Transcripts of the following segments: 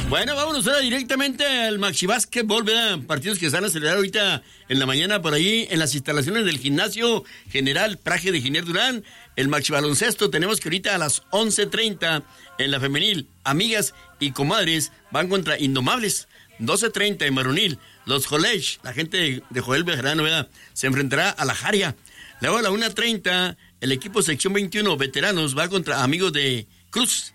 Bueno, vámonos ahora directamente al Maxi Básquetbol, ¿verdad? Partidos que están a celebrar ahorita en la mañana por ahí en las instalaciones del Gimnasio General Praje de Giner Durán. El Maxi Baloncesto tenemos que ahorita a las 11:30 en la femenil. Amigas y comadres van contra Indomables. 12:30 en varonil. Los College, la gente de Joel Bejarano, ¿verdad? Se enfrentará a la Jaria. Luego a la 1:30 el equipo sección 21 veteranos va contra Amigos de Cruz.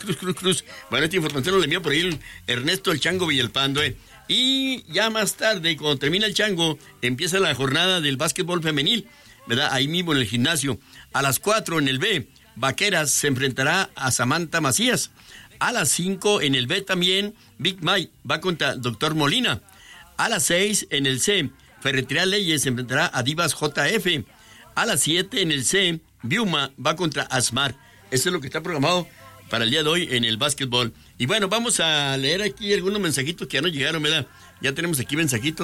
Bueno, esta información la envió por ahí el Ernesto El Chango Villalpando, Y ya más tarde, cuando termina el Chango, empieza la jornada del básquetbol femenil, ¿verdad? Ahí mismo en el gimnasio. A las 4 en el B, Vaqueras se enfrentará a Samantha Macías. A las 5 en el B también, Big Mike va contra Dr. Molina. A las 6 en el C, Ferretería Leyes se enfrentará a Divas JF. A las 7 en el C, Biuma va contra Asmar. Eso es lo que está programado para el día de hoy en el básquetbol. Y bueno, vamos a leer aquí algunos mensajitos que ya nos llegaron, ¿verdad? Ya tenemos aquí mensajitos,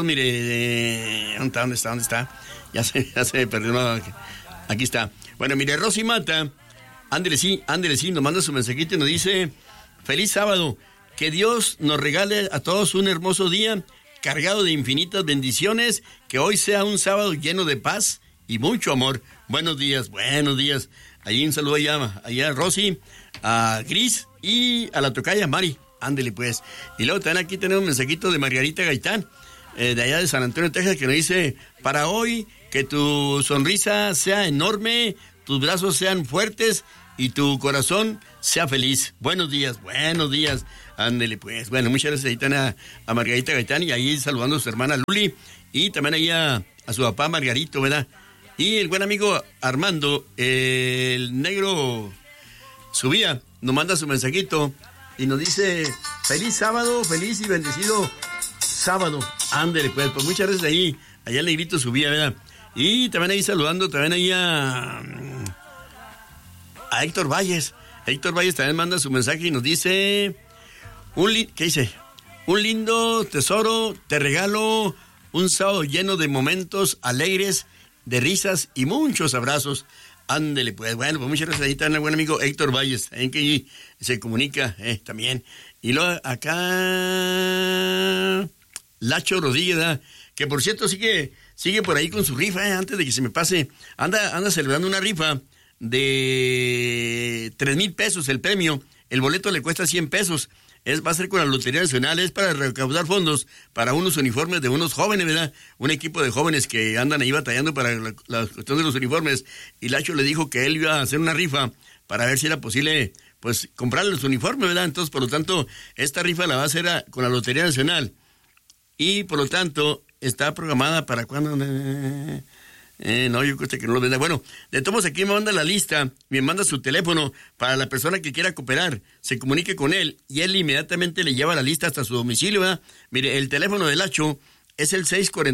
mire, ¿dónde está? Ya se perdió, aquí está. Bueno, mire, Rosy Mata, ándele sí, nos manda su mensajito y nos dice, feliz sábado, que Dios nos regale a todos un hermoso día, cargado de infinitas bendiciones, que hoy sea un sábado lleno de paz y mucho amor. Buenos días. Ahí un saludo allá a Rosy, a Gris y a la tocaya Mari. Ándele pues. Y luego también aquí tenemos un mensajito de Margarita Gaitán, de allá de San Antonio, Texas, que nos dice, para hoy, que tu sonrisa sea enorme, tus brazos sean fuertes y tu corazón sea feliz. Buenos días. Ándele pues. Bueno, muchas gracias ahí también a Margarita Gaitán y ahí saludando a su hermana Luli y también ahí a su papá Margarito, ¿verdad? Y el buen amigo Armando, el negro Subía, nos manda su mensajito y nos dice, feliz sábado, feliz y bendecido sábado. Ándele pues muchas gracias ahí, allá el negrito Subía, ¿verdad? Y también ahí saludando, también ahí a Héctor Valles. Héctor Valles también manda su mensaje y nos dice, ¿qué dice? Un lindo tesoro, te regalo un sábado lleno de momentos alegres, de risas y muchos abrazos. Ándele, pues, bueno, pues muchas gracias ahí también al buen amigo Héctor Valles, en que se comunica también. Y luego acá Lacho Rodríguez, ¿verdad? Que por cierto sigue por ahí con su rifa, antes de que se me pase. Anda celebrando una rifa de 3,000 pesos el premio. El boleto le cuesta 100 pesos. Va a ser con la Lotería Nacional, es para recaudar fondos para unos uniformes de unos jóvenes, ¿verdad? Un equipo de jóvenes que andan ahí batallando para la cuestión de los uniformes. Y Lacho le dijo que él iba a hacer una rifa para ver si era posible, pues, comprarle los uniformes, ¿verdad? Entonces, por lo tanto, esta rifa la va a hacer con la Lotería Nacional. Y, por lo tanto, está programada para cuando... no, yo creo que no lo venda. Bueno, de todos aquí me manda la lista, me manda su teléfono para la persona que quiera cooperar, se comunique con él y él inmediatamente le lleva la lista hasta su domicilio, ¿verdad? Mire, el teléfono del Lacho es el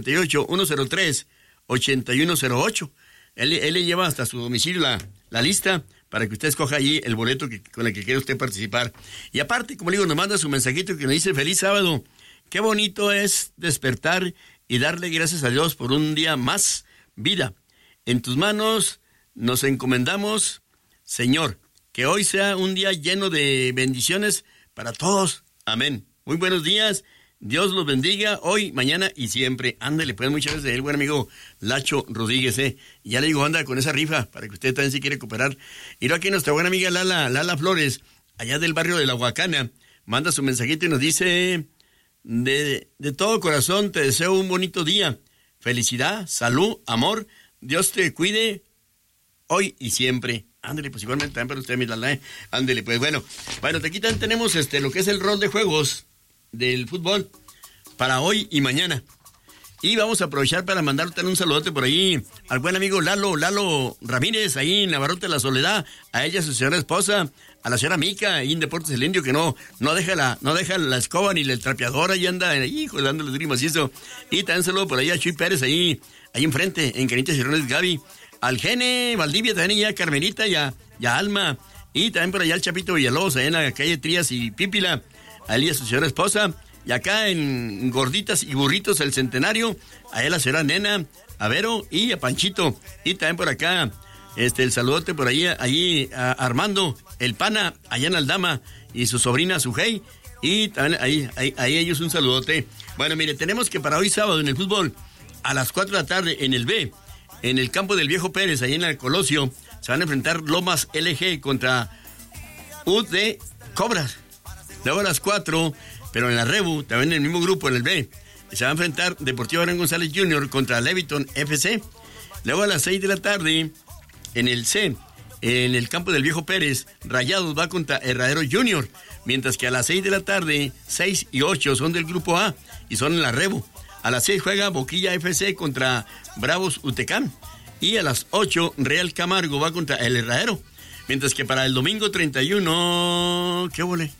648-103-8108. Él le lleva hasta su domicilio la lista para que usted escoja allí el boleto con el que quiere usted participar. Y aparte, como le digo, nos manda su mensajito que nos dice, feliz sábado, qué bonito es despertar y darle gracias a Dios por un día más. Vida, en tus manos nos encomendamos, Señor, que hoy sea un día lleno de bendiciones para todos. Amén. Muy buenos días, Dios los bendiga hoy, mañana y siempre. Ándale, pues muchas gracias, el buen amigo Lacho Rodríguez, Y ya le digo, anda con esa rifa para que usted también se quiere cooperar. Y luego aquí nuestra buena amiga Lala Flores, allá del barrio de La Huacana, manda su mensajito y nos dice, de todo corazón te deseo un bonito día. Felicidad, salud, amor, Dios te cuide hoy y siempre. Ándale, pues igualmente también para usted, mi Lala, Ándale, pues bueno, aquí también tenemos lo que es el rol de juegos del fútbol para hoy y mañana. Y vamos a aprovechar para mandarte un saludote por ahí al buen amigo Lalo Ramírez, ahí en Navarrote de la Soledad, a ella, su señora esposa, a la señora Mica, ahí en Deportes El Indio, que no deja la escoba ni el trapeador, ahí anda, hijo, dándole duro y macizo. Y también saludo por ahí a Chuy Pérez, ahí enfrente, en Canitas y Rones Gaby, al Gene Valdivia, también allá a Carmenita y a Alma, y también por allá al Chapito Villalobos, allá en la calle Trías y Pípila, a él y a su señora esposa. Y acá en Gorditas y Burritos el Centenario, a él la señora Nena, a Vero y a Panchito. Y también por acá, el saludote por ahí a Armando, el pana allá en Aldama y su sobrina Sujei. Y también ahí ellos un saludote. Bueno, mire, tenemos que para hoy sábado en el fútbol, a las 4 de la tarde en el B, en el campo del Viejo Pérez, ahí en el Colosio, se van a enfrentar Lomas LG contra UD Cobras. Luego a las 4, pero en la Rebu, también en el mismo grupo, en el B, se va a enfrentar Deportivo Abraham González Jr. contra Leviton FC. Luego a las 6 de la tarde, en el C, en el campo del Viejo Pérez, Rayados va contra Herradero Junior, mientras que a las 6 de la tarde, 6 y 8 son del grupo A y son en la Rebu. A las 6 juega Boquilla FC contra Bravos Utecán y a las 8 Real Camargo va contra el Herradero, mientras que para el domingo 31, ¿qué volé?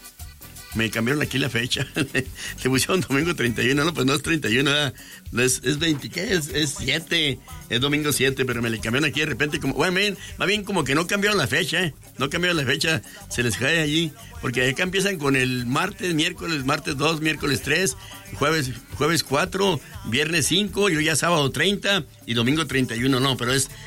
Me cambiaron aquí la fecha. Le pusieron domingo 31, no, pues no es 31, es 20, ¿qué es? Es 7, es domingo 7, pero me le cambiaron aquí de repente, como, bueno, más bien como que no cambiaron la fecha, no cambiaron la fecha, se les cae allí, porque acá empiezan con el martes 2, miércoles 3, jueves 4, viernes 5, y hoy ya sábado 30, y domingo 31, no, pero es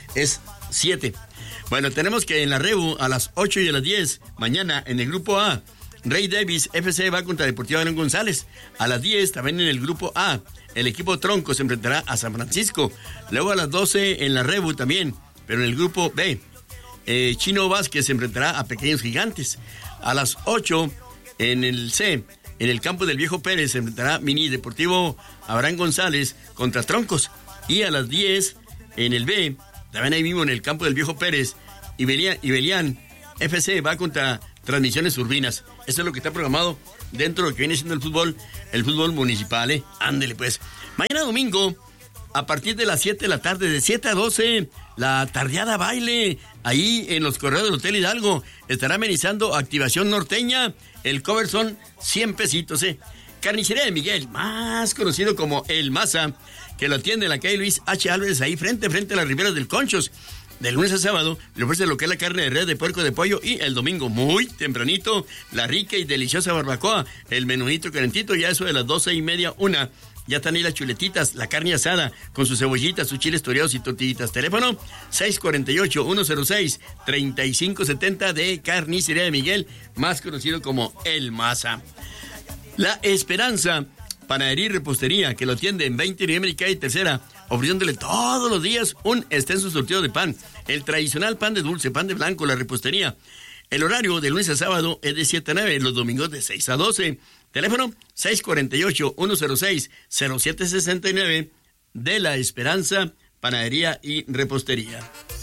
7. Bueno, tenemos que en la Rebu, a las 8 y a las 10, mañana, en el grupo A, Rey Davis FC va contra Deportivo Abraham González. A las 10, también en el grupo A, el equipo Tronco se enfrentará a San Francisco. Luego a las 12 en la Rebu también, pero en el grupo B, Chino Vázquez se enfrentará a Pequeños Gigantes. A las 8 en el C, en el campo del Viejo Pérez se enfrentará Mini Deportivo Abraham González contra Troncos. Y a las 10 en el B, también ahí mismo en el campo del Viejo Pérez, Ibelian FC va contra Transmisiones Urbinas. Eso es lo que está programado dentro de lo que viene siendo el fútbol municipal, Ándele pues. Mañana domingo, a partir de las 7 de la tarde, de 7 a 12, la tardeada baile, ahí en los corredores del Hotel Hidalgo, estará amenizando Activación Norteña. El cover son 100 pesitos, Carnicería de Miguel, más conocido como El Maza, que lo atiende en la calle Luis H. Álvarez, ahí frente a las riberas del Conchos. De lunes a sábado le ofrece lo que es la carne de res, de puerco, de pollo, y el domingo muy tempranito la rica y deliciosa barbacoa, el menudito calentito, ya eso de las 12:30, 1. Ya están ahí las chuletitas, la carne asada con sus cebollitas, sus chiles toreados y tortillitas. Teléfono 648-106-3570 de Carnicería de Miguel, más conocido como El Maza. La Esperanza, panadería y repostería, que lo atiende en 20 de América y Tercera, ofreciéndole todos los días un extenso surtido de pan, el tradicional pan de dulce, pan de blanco, la repostería. El horario de lunes a sábado es de 7 a 9, los domingos de 6 a 12. Teléfono 648-106-0769 de La Esperanza, panadería y repostería.